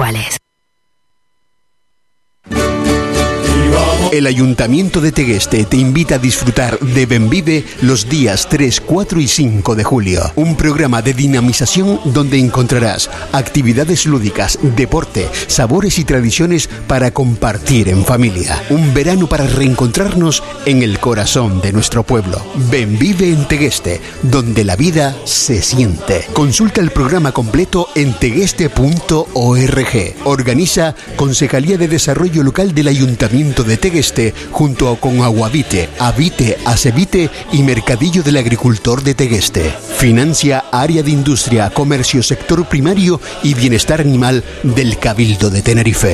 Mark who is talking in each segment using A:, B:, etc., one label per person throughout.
A: iguales.
B: El Ayuntamiento de Tegueste te invita a disfrutar de Benvive los días 3, 4 y 5 de julio. Un programa de dinamización donde encontrarás actividades lúdicas, deporte, sabores y tradiciones para compartir en familia. Un verano para reencontrarnos en el corazón de nuestro pueblo. Benvive en Tegueste, donde la vida se siente. Consulta el programa completo en tegueste.org. Organiza Concejalía de Desarrollo Local del Ayuntamiento de Tegueste junto con Aguavite, Avite, Acevite y Mercadillo del Agricultor de Tegueste. Financia Área de Industria, Comercio, Sector Primario y Bienestar Animal del Cabildo de Tenerife.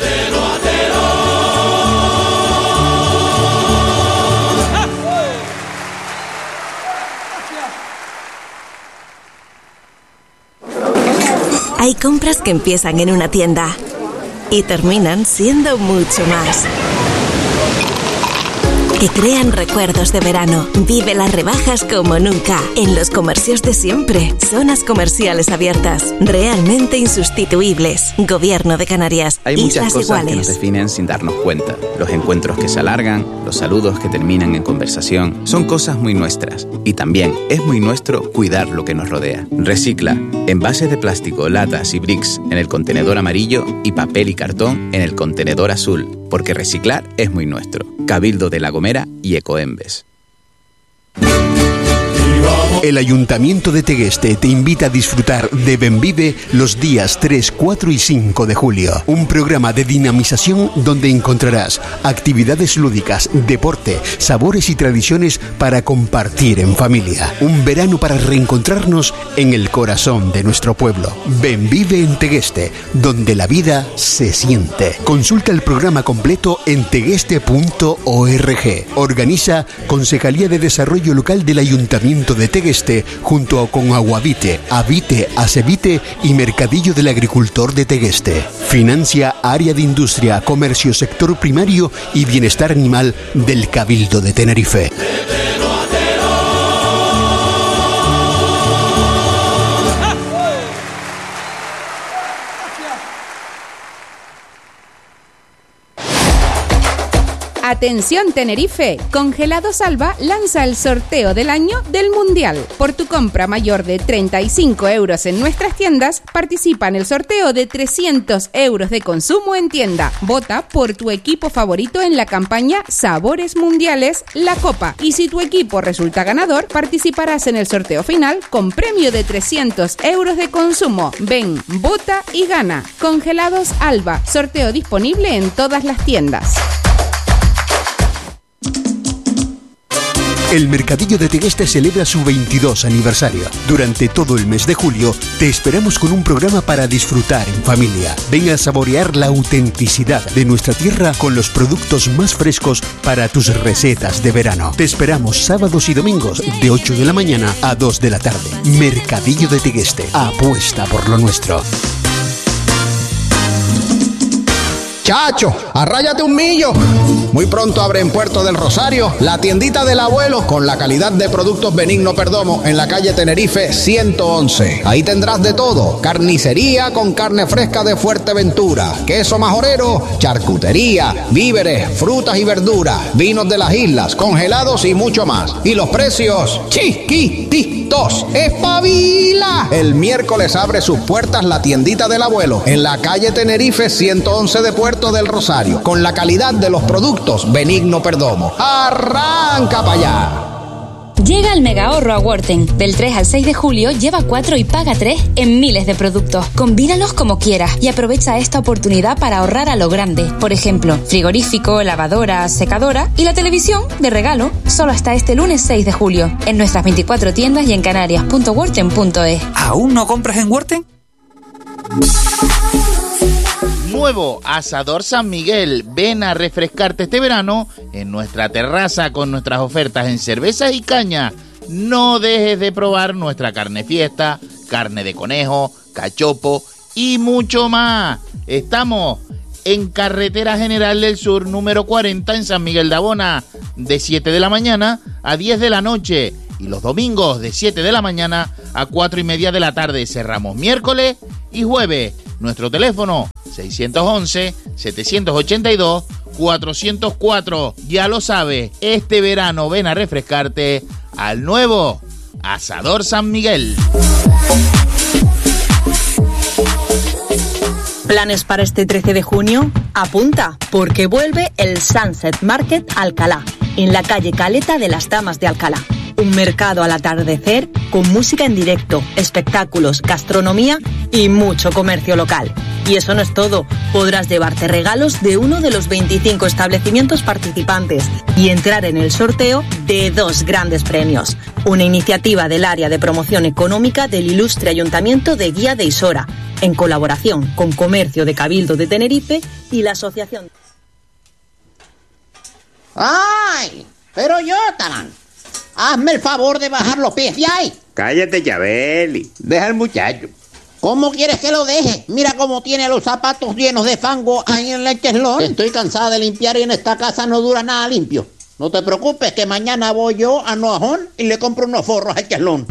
A: Hay compras que empiezan en una tienda y terminan siendo mucho más. Que crean recuerdos de verano. Vive las rebajas como nunca. En los comercios de siempre. Zonas comerciales abiertas. Realmente insustituibles. Gobierno de Canarias.
C: Hay muchas
A: Islas
C: cosas
A: iguales.
C: que nos definen sin darnos cuenta. Los encuentros que se alargan, los saludos que terminan en conversación, son cosas muy nuestras. Y también es muy nuestro cuidar lo que nos rodea. Recicla envases de plástico, latas y bricks en el contenedor amarillo y papel y cartón en el contenedor azul. Porque reciclar es muy nuestro. Cabildo de La Gomera y Ecoembes.
B: El Ayuntamiento de Tegueste te invita a disfrutar de Benvive los días 3, 4 y 5 de julio. Un programa de dinamización donde encontrarás actividades lúdicas, deporte, sabores y tradiciones para compartir en familia. Un verano para reencontrarnos en el corazón de nuestro pueblo. Benvive en Tegueste, donde la vida se siente. Consulta el programa completo en tegueste.org. Organiza Concejalía de Desarrollo Local del Ayuntamiento de Tegueste junto con Aguavite, Avite, Acevite y Mercadillo del Agricultor de Tegueste. Financia Área de Industria, Comercio, Sector Primario y Bienestar Animal del Cabildo de Tenerife.
D: Atención Tenerife, Congelados Alba lanza el sorteo del año del Mundial. Por tu compra mayor de 35 euros en nuestras tiendas, participa en el sorteo de 300 euros de consumo en tienda. Vota por tu equipo favorito en la campaña Sabores Mundiales, La Copa. Y si tu equipo resulta ganador, participarás en el sorteo final con premio de 300 euros de consumo. Ven, vota y gana. Congelados Alba, sorteo disponible en todas las tiendas.
B: El Mercadillo de Tegueste celebra su 22 aniversario. Durante todo el mes de julio te esperamos con un programa para disfrutar en familia. Ven a saborear la autenticidad de nuestra tierra con los productos más frescos para tus recetas de verano. Te esperamos sábados y domingos de 8 de la mañana a 2 de la tarde. Mercadillo de Tegueste. Apuesta por lo nuestro.
E: Chacho, arráyate un millo. Muy pronto abre en Puerto del Rosario la tiendita del abuelo con la calidad de productos Benigno Perdomo en la calle Tenerife 111. Ahí tendrás de todo: carnicería con carne fresca de Fuerteventura, queso majorero, charcutería, víveres, frutas y verduras, vinos de las islas, congelados y mucho más. Y los precios chiquititos. ¡Espabila! El miércoles abre sus puertas la tiendita del abuelo en la calle Tenerife 111 de Puerto del Rosario, con la calidad de los productos Benigno Perdomo. ¡Arranca para allá!
F: Llega el mega ahorro a Worten. Del 3 al 6 de julio lleva 4 y paga 3 en miles de productos. Combínalos como quieras y aprovecha esta oportunidad para ahorrar a lo grande. Por ejemplo, frigorífico, lavadora, secadora y la televisión de regalo. Solo hasta este lunes 6 de julio. En nuestras 24 tiendas y en canarias.worten.es.
G: ¿Aún no compras en Worten?
H: Nuevo Asador San Miguel. Ven a refrescarte este verano en nuestra terraza con nuestras ofertas en cervezas y caña. No dejes de probar nuestra carne fiesta, carne de conejo, cachopo y mucho más. Estamos en Carretera General del Sur número 40 en San Miguel de Abona, de 7 de la mañana a 10 de la noche. Y los domingos de 7 de la mañana a 4 y media de la tarde. Cerramos miércoles y jueves. Nuestro teléfono 611-782-404. Ya lo sabes, este verano ven a refrescarte al nuevo Asador San Miguel.
I: ¿Planes para este 13 de junio? Apunta, porque vuelve el Sunset Market Alcalá, en la calle Caleta de las Damas de Alcalá. Un mercado al atardecer con música en directo, espectáculos, gastronomía y mucho comercio local. Y eso no es todo, podrás llevarte regalos de uno de los 25 establecimientos participantes y entrar en el sorteo de 2 grandes premios. Una iniciativa del Área de Promoción Económica del Ilustre Ayuntamiento de Guía de Isora, en colaboración con Comercio de Cabildo de Tenerife y la Asociación...
J: ¡Ay! Pero Jonathan, hazme el favor de bajar los pies de ahí.
K: Cállate, Chabeli. Deja al muchacho.
J: ¿Cómo quieres que lo deje? Mira cómo tiene los zapatos llenos de fango ahí en el cheslón. Estoy cansada de limpiar y en esta casa no dura nada limpio. No te preocupes que mañana voy yo a Noajón y le compro unos forros al cheslón.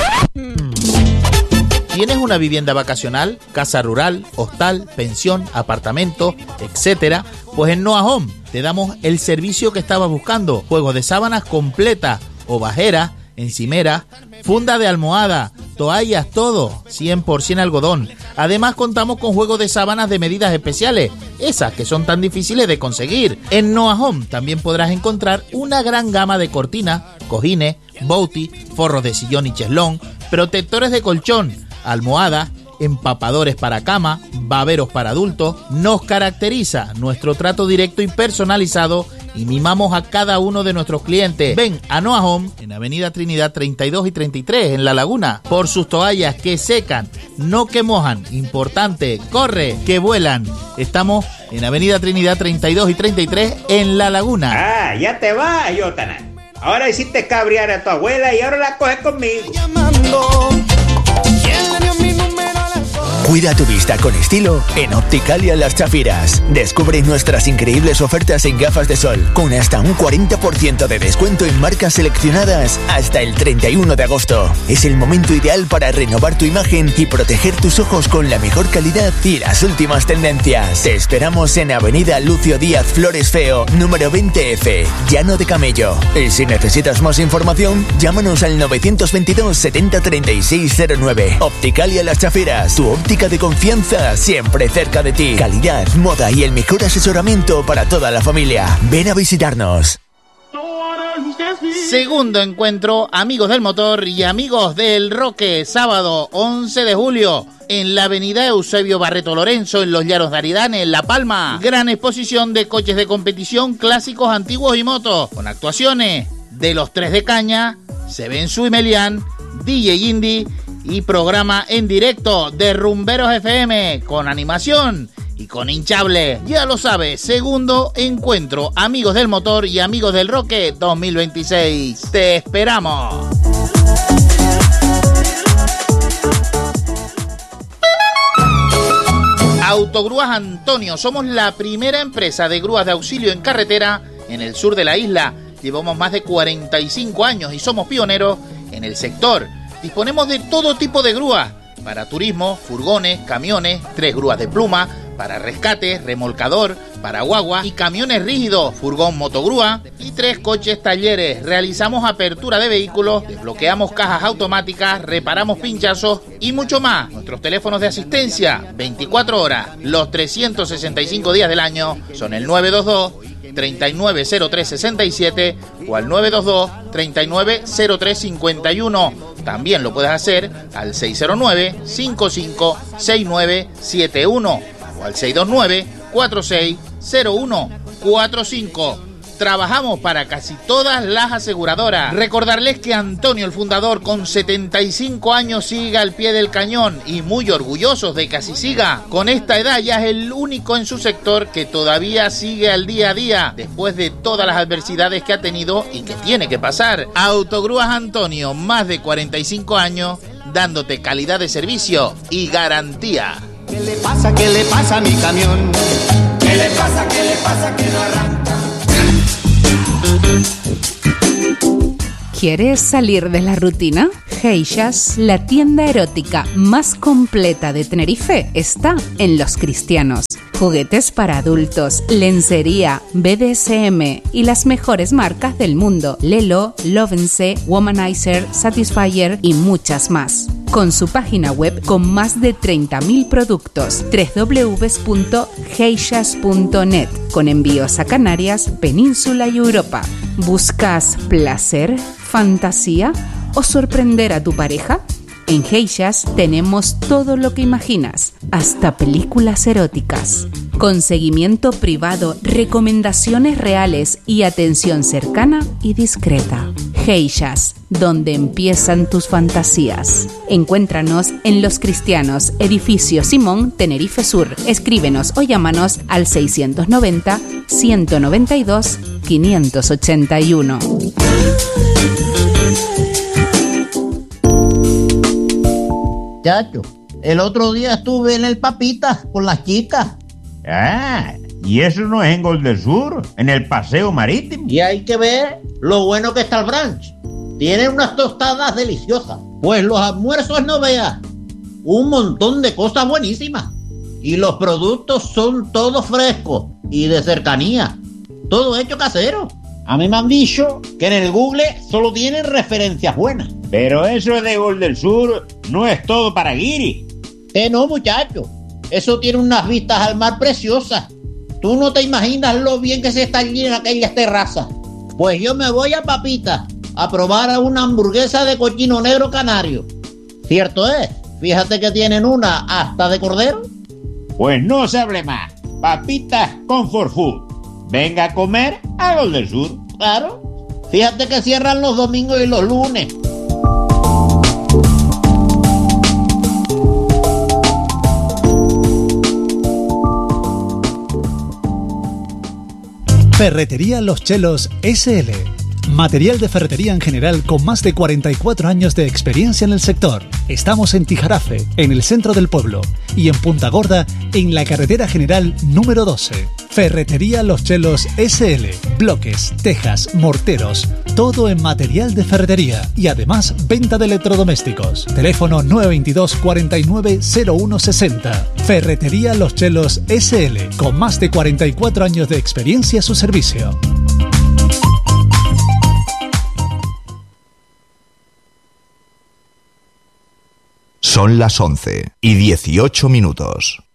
H: ¿Tienes una vivienda vacacional, casa rural, hostal, pensión, apartamento, etcétera? Pues en Noa Home te damos el servicio que estabas buscando. Juegos de sábanas completa, ovajera, encimera, funda de almohada, toallas, todo, 100% algodón. Además contamos con juegos de sábanas de medidas especiales, esas que son tan difíciles de conseguir. En Noa Home también podrás encontrar una gran gama de cortinas, cojines, bouti, forros de sillón y cheslón, protectores de colchón, almohadas, empapadores para cama, baberos para adultos. Nos caracteriza nuestro trato directo y personalizado y mimamos a cada uno de nuestros clientes. Ven a Noa Home en Avenida Trinidad 32 y 33 en La Laguna por sus toallas que secan, no que mojan. Importante, corre, que vuelan. Estamos en Avenida Trinidad 32 y 33 en La Laguna.
K: Ah, ya te vas, Jonathan. Ahora hiciste cabrear a tu abuela y ahora la coges conmigo.
L: Cuida tu vista con estilo en Opticalia Las Chafiras. Descubre nuestras increíbles ofertas en gafas de sol, con hasta un 40% de descuento en marcas seleccionadas hasta el 31 de agosto. Es el momento ideal para renovar tu imagen y proteger tus ojos con la mejor calidad y las últimas tendencias. Te esperamos en Avenida Lucio Díaz Flores Feo, número 20F, Llano de Camello. Y si necesitas más información, llámanos al 922 70 36 09. Opticalia Las Chafiras, tu óptica de confianza, siempre cerca de ti. Calidad, moda y el mejor asesoramiento para toda la familia. Ven a visitarnos.
H: Segundo encuentro, amigos del motor y amigos del roque, sábado 11 de julio, en la avenida Eusebio Barreto Lorenzo, en Los Llanos de Aridane, en La Palma. Gran exposición de coches de competición, clásicos, antiguos y motos, con actuaciones de Los Tres de Caña, Sebensu y Melián, DJ Indy y programa en directo de Rumberos FM, con animación y con hinchable. Ya lo sabes, segundo encuentro, amigos del motor y amigos del roque 2026. ¡Te esperamos! Autogrúas Antonio, somos la primera empresa de grúas de auxilio en carretera en el sur de la isla. Llevamos más de 45 años y somos pioneros en el sector. Disponemos de todo tipo de grúas, para turismo, furgones, camiones, 3 grúas de pluma, para rescate, remolcador, para guagua y camiones rígidos, furgón motogrúa y 3 coches talleres. Realizamos apertura de vehículos, desbloqueamos cajas automáticas, reparamos pinchazos y mucho más. Nuestros teléfonos de asistencia, 24 horas, los 365 días del año, son el 922 390367 o al 922 390351. También lo puedes hacer al 609-556971 o al 629-460145. Trabajamos para casi todas las aseguradoras. Recordarles que Antonio, el fundador, con 75 años sigue al pie del cañón y muy orgullosos de que así siga. Con esta edad ya es el único en su sector que todavía sigue al día a día después de todas las adversidades que ha tenido y que tiene que pasar. Autogrúas Antonio, más de 45 años, dándote calidad de servicio y garantía.
M: ¿Qué le pasa? ¿Qué le pasa a mi camión? ¿Qué le pasa? ¿Qué le pasa que no arranca?
D: ¿Quieres salir de la rutina? Geishas, la tienda erótica más completa de Tenerife, está en Los Cristianos. Juguetes para adultos, lencería, BDSM y las mejores marcas del mundo: Lelo, Lovense, Womanizer, Satisfyer y muchas más. Con su página web con más de 30.000 productos, www.geishas.net, con envíos a Canarias, Península y Europa. ¿Buscas placer, fantasía o sorprender a tu pareja? En Geishas tenemos todo lo que imaginas, hasta películas eróticas. Con seguimiento privado, recomendaciones reales y atención cercana y discreta. Geishas, donde empiezan tus fantasías. Encuéntranos en Los Cristianos, Edificio Simón, Tenerife Sur. Escríbenos o llámanos al 690 192 581.
J: Chacho, el otro día estuve en el Papitas con las chicas.
K: Ah, y eso no es en Gol del Sur, en el Paseo Marítimo.
J: Y hay que ver lo bueno que está el brunch. Tiene unas tostadas deliciosas. Pues los almuerzos no veas. Un montón de cosas buenísimas. Y los productos son todos frescos y de cercanía. Todo hecho casero. A mí me han dicho que en el Google solo tienen referencias buenas.
K: Pero eso de Gol del Sur no es todo para guiri.
J: No, muchacho. Eso tiene unas vistas al mar preciosas. Tú no te imaginas lo bien que se está allí en aquellas terrazas. Pues yo me voy a Papitas a probar una hamburguesa de cochino negro canario. ¿Cierto es? Fíjate que tienen una hasta de cordero.
K: Pues no se hable más. Papitas Comfort Food. Venga a comer a Gol del Sur.
J: Claro. Fíjate que cierran los domingos y los lunes.
N: Ferretería Los Chelos S.L. Material de ferretería en general con más de 44 años de experiencia en el sector. Estamos en Tijarafe, en el centro del pueblo, y en Punta Gorda, en la carretera general número 12. Ferretería Los Chelos S.L. Bloques, tejas, morteros, todo en material de ferretería y además venta de electrodomésticos. Teléfono 922 49 0160. Ferretería Los Chelos S.L. con más de 44 años de experiencia a su servicio.
O: Son las 11:18.